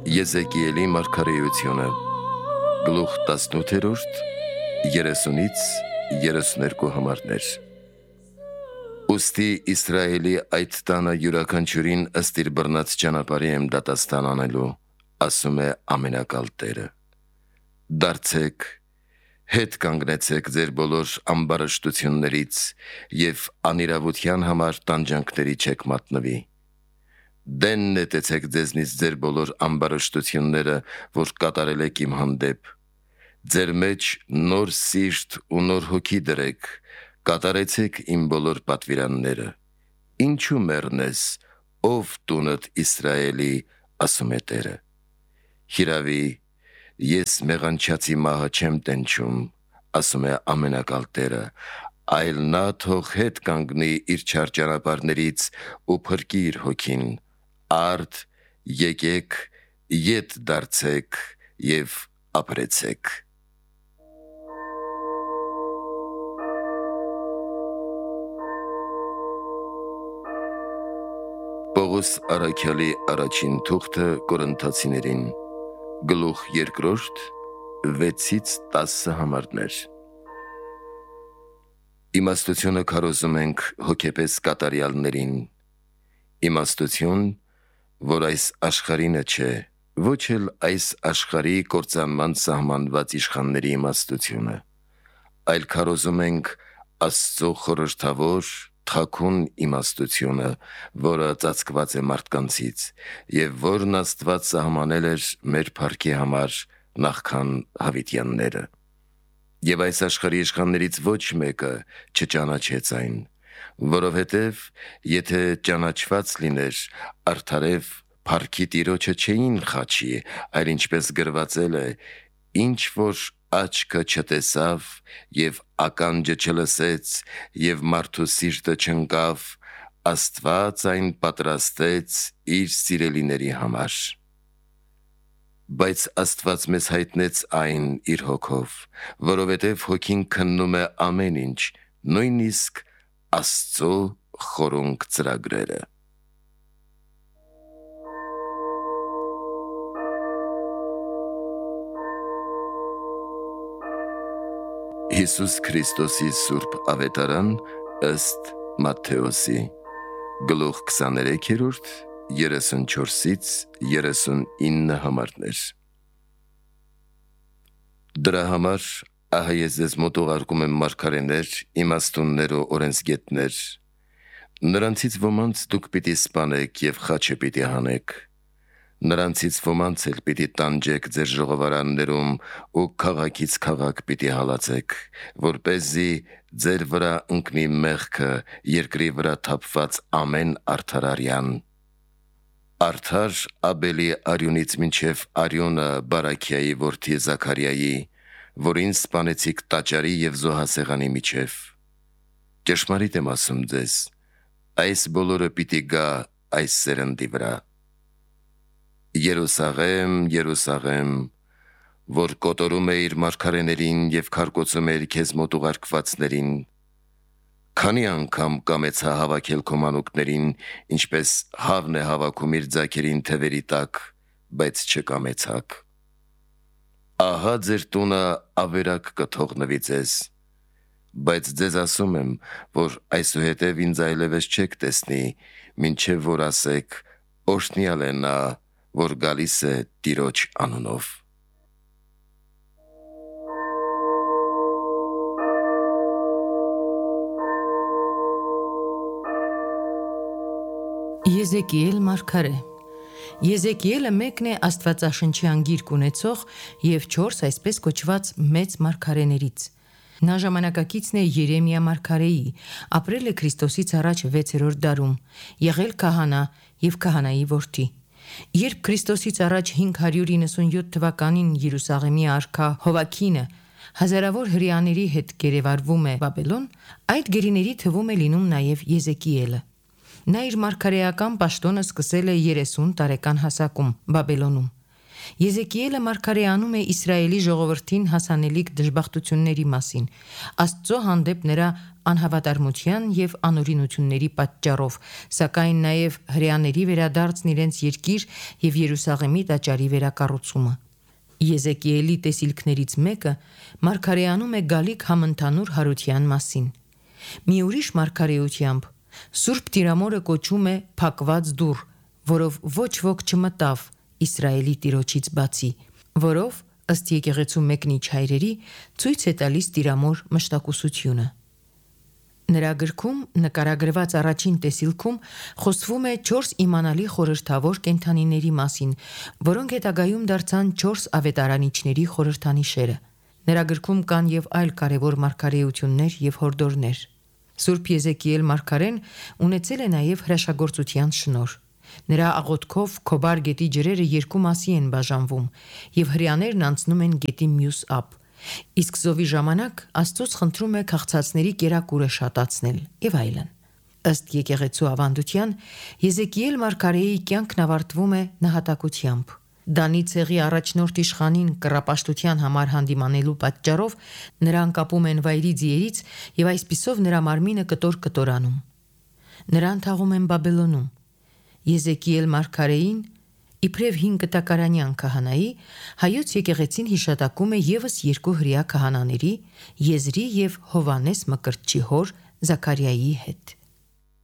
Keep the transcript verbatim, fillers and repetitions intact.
Եզեկիելի մարգարեությունը գլուխ տասնութերորդ երեսունից երեսուներկու համարներ։ Ուստի Իսրայելի այդ տանը յուրաքանչյուրին ըստ իր բռնած ճանապարհի եմ դատաստան անելու, ասում է ամենակալ Տերը։ Դարձեք, հետ կանգնեցեք ձեր բոլոր ամբարշտություններից և անիրավության համար տանջանքների չեք մատնվի։ Դեն նետեցեք ձեզնից ձեր բոլոր ամբարշտությունները, որ կատարել եք իմ հանդեպ։ Ձեր մեջ նոր սիրտ ու նոր հոգի դրեք, կատարեցեք իմ բոլոր պատվիրանները։ Ինչու մեռնես, ով տունդ Իսրայելի, ասում է Տերը։ Հիրավի, ես մեղանչացի մահը չեմ տենչում, ասում է ամենակալ Տերը, այլ նա թող հետ կանգնի իր չար ճանապարհներից ու փրկի իր հոգին։ Արդ եկեք, ետ դարձեք և ապրեցեք։ Պողոս առաքյալի առաջին թուղթը Կորինթացիներին, գլուխ երկրորդ, վեցից տասը համարներ։ Իմաստությունը քարոզում ենք հոգեպես կատարյալներին, իմաստություն, որ այս աշխարհինը չէ, ոչ էլ այս աշխարհի կործանման սահմանված իշխանների իմաստությունը, այլ քարոզում ենք Աստծո խորհրդավոր, թաքուն իմաստությունը, որը ծածկված է մարդկանցից, և որն Աստված սահմանել էր մեր փառքի համար նախքան հավիտյանները։ Եվ այս աշխարհի իշխաններից ոչ մեկը չճանաչեց այն, որովհետև եթե ճանաչված լիներ, արդարև փառքի Տիրոջը չէին խաչի, այլ ինչպես գրվածել է, ինչ որ աչքը չտեսավ և ականջը չլսեց և մարդու սիրտը չընկավ, Աստված այն պատրաստեց իր սիրելիների համար։ Բայց Աստված մեզ հայտնեց այն իր հոգով, որովհետև հոգին քննում է ամեն ինչ, նույնիսկ Աստծո խորունկ ծրագրերը։ Հիսուս Քրիստոսի Սուրբ Ավետարան ըստ Մատթեոսի, գլուխ քսաներեքերորդ, երեսունչորսից երեսունինը համարներ։ Դրա համար ահա ես ձեզ մոտ ուղարկում եմ մարգարեներ, իմաստուններ ու օրենսգետներ։ Նրանցից ոմանց դուք պիտի սպանեք և խաչը պիտի հանեք։ Նրանցից ոմանց էլ պիտի տանջեք ձեր ժողովարաններում ու քաղաքից քաղաք պիտի հալածեք, որպեսզի ձեր վրա ընկնի մեղքը երկրի վրա թափված ամեն արդարարյան։ Արդար Աբելի արյունից մինչև արյունը Բարաքիայի որդի Զաքարիայի, որին սպանեցիք տաճարի և զոհասեղանի միջև։ Ճշմարիտ եմ ասում ձեզ, այս բոլորը պիտի գա այս սերնդի վրա։ Երուսաղեմ, Երուսաղեմ, որ կոտորում է իր մարգարեներին և քարկոծում է քեզ մոտ ուղարկվածներին, քանի անգամ կամեցա հավաքել քո մանուկներին, ինչպես հավն է հավաքում իր ձագերին թևերի տակ, բայց չկամեցաք։ Ահա ձեր տունը ավերակ կթողնվի ձեզ, բայց ձեզ ասում եմ, որ այսուհետև ինձ այլևս չեք տեսնի, մինչև որ ասեք. «Օրհնյալ է նա, որ գալիս է Տիրոջ անունով»։ Եզեկիել մարգարե։ Եզեկիելը մեկն է Աստվածաշնչի անգիրք ունեցող և չորս այսպես կոչված մեծ մարգարեներից։ Նա ժամանակակիցն է Երեմիա մարգարեի, ապրել է Քրիստոսից առաջ վեցերորդ դարում, եղել քահանա և քահանայի որդի։ Երբ Քրիստոսից առաջ հինգ հարյուր իննսունյոթ թվականին Երուսաղեմի արքա Հովաքինը հազարավոր հրեաների հետ գերեվարվում է Բաբելոն, այդ գերիների թվում է լինում նաև Եզեկիելը։ Նա իր մարգարեական պաշտոնը սկսել է երեսուն տարեկան հասակում Բաբելոնում։ Եզեկիելը մարգարեանում է Իսրայելի ժողովրդին հասանելիք դժբախտությունների մասին, Աստծո հանդեպ նրա անհավատարմության եւ անօրինությունների պատճառով, սակայն նաեւ հրեաների վերադարձն իրենց երկիր եւ Երուսաղեմի տաճարի վերակառուցումը։ Եզեկիելի տեսիլքներից մեկը մարգարեանում է գալիք համընդհանուր հարության մասին։ Մի ուրիշ մարգարեությամբ Սուրբ Տիրամորը կոչում է փակված դուռ, որով ոչ ոք չմտավ Իսրայելի Տիրոջից բացի, որով ըստ եկեղեցու մեկնիչ հայրերի ցույց է տալիս Տիրամոր մշտակուսությունը։ Նրա գրքում նկարագրված առաջին տեսիլքում խոսվում է չորս իմանալի խորհրդավոր կենդանիների մասին, որոնք հետագայում դարձան չորս ավետարանիչների խորհրդանիշերը։ Նրա գրքում կան եւ այլ կարևոր մարգարեություններ եւ հորդորներ։ Սուրբ Եզեկիել մարգարեն ունեցել է նաեւ հրաշագործության շնորհ։ Նրա աղոթքով Քոբար գետի ջրերը երկու մասի են բաժանվում եւ հրեաներն անցնում են գետի մյուս ափ։ Իսկ զովի ժամանակ Աստծոց խնդրում է քաղցածների կերակուրը շատացնել եւ այլն։ Ըստ եկեղեցու ավանդության Եզեկիել մարգարեի կյանքն ավարտվում է նահատակությամբ։ Դանի ցեղի առաջնորդ իշխանին կռապաշտության համար հանդիմանելու պատճառով նրան կապում են վայրի ձիերից եւ այսպիսով նրա մարմինը կտոր-կտորանում։ Նրան թաղում են Բաբելոնում։ Եզեկիել մարգարեին իբրև հին կտակարանյան քահանայի հայոց եկեղեցին հիշատակում է եւս երկու հրեա քահանաների՝ Եզրի եւ Հովանես Մկրտչի հոր Զաքարիայի հետ։